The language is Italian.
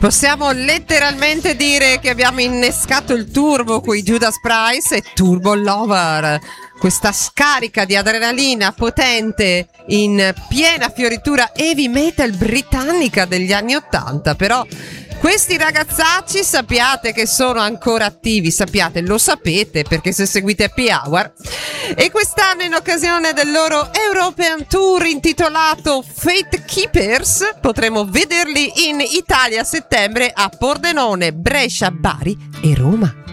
Possiamo letteralmente dire che abbiamo innescato il turbo con i Judas Priest e Turbo Lover. Questa scarica di adrenalina potente in piena fioritura heavy metal britannica degli anni '80. Però questi ragazzacci sappiate che sono ancora attivi, lo sapete perché se seguite Happy Hour. E quest'anno, in occasione del loro European Tour intitolato Fate Keepers, potremo vederli in Italia a settembre a Pordenone, Brescia, Bari e Roma.